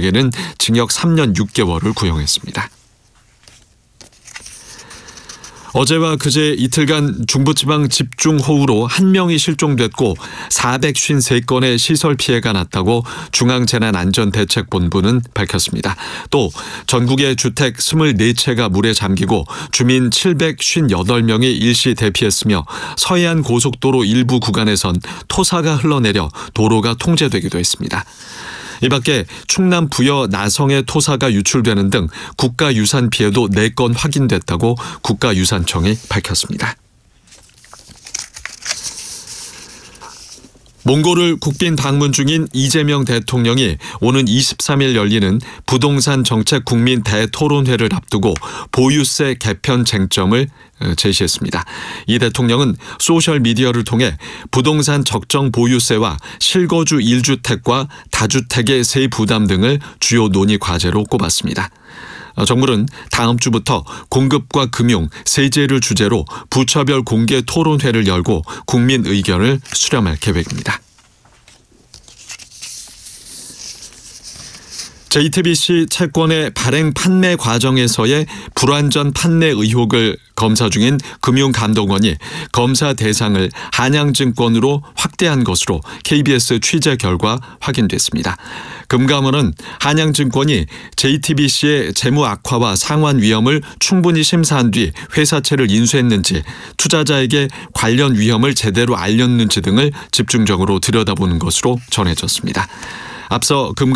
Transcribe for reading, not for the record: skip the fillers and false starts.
등에는 징역 3년 6개월을 구형했습니다. 어제와 그제 이틀간 중부지방 집중호우로 1명이 실종됐고 453건의 시설 피해가 났다고 중앙재난안전대책본부는 밝혔습니다. 또 전국의 주택 24채가 물에 잠기고 주민 758명이 일시 대피했으며 서해안 고속도로 일부 구간에선 토사가 흘러내려 도로가 통제되기도 했습니다. 이 밖에 충남 부여 나성의 토사가 유출되는 등 국가유산 피해도 4건 확인됐다고 국가유산청이 밝혔습니다. 몽골을 국빈 방문 중인 이재명 대통령이 오는 23일 열리는 부동산 정책 국민 대토론회를 앞두고 보유세 개편 쟁점을 제시했습니다. 이 대통령은 소셜미디어를 통해 부동산 적정 보유세와 실거주 1주택과 다주택의 세 부담 등을 주요 논의 과제로 꼽았습니다. 정부는 다음 주부터 공급과 금융, 세제를 주제로 부처별 공개 토론회를 열고 국민 의견을 수렴할 계획입니다. JTBC 채권의 발행 판매 과정에서의 불완전 판매 의혹을 검사 중인 금융감독원이 검사 대상을 한양증권으로 확대한 것으로 KBS 취재 결과 확인됐습니다. 금감원은 한양증권이 JTBC의 재무 악화와 상환 위험을 충분히 심사한 뒤 회사채를 인수했는지, 투자자에게 관련 위험을 제대로 알렸는지 등을 집중적으로 들여다보는 것으로 전해졌습니다. 앞서 금감원